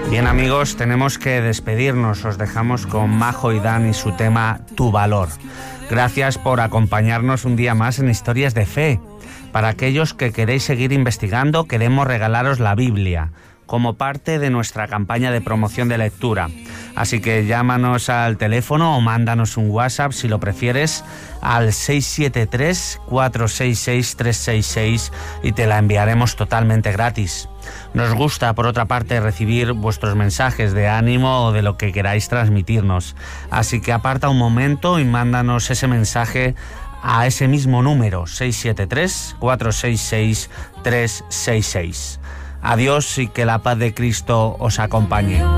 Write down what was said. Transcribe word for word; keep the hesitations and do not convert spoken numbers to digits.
Bien, amigos, tenemos que despedirnos. Os dejamos con Majo y Dan y su tema Tu Valor. Gracias por acompañarnos un día más en Historias de Fe. Para aquellos que queréis seguir investigando, queremos regalaros la Biblia como parte de nuestra campaña de promoción de lectura. Así que llámanos al teléfono o mándanos un WhatsApp, si lo prefieres, al seis siete tres, cuatro seis seis, tres seis seis y te la enviaremos totalmente gratis. Nos gusta, por otra parte, recibir vuestros mensajes de ánimo o de lo que queráis transmitirnos. Así que aparta un momento y mándanos ese mensaje a ese mismo número, seis siete tres, cuatro seis seis, tres seis seis. Adiós y que la paz de Cristo os acompañe.